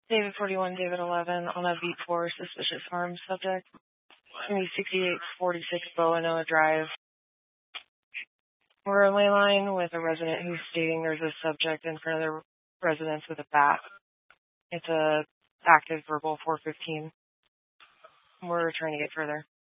David 41, David 11 on a beat 4 suspicious armed subject. 6846 Boanoa Drive. We're in ley line with a resident who's stating there's a subject in front of their residence with a bat. It's a active verbal 415. We're trying to get further.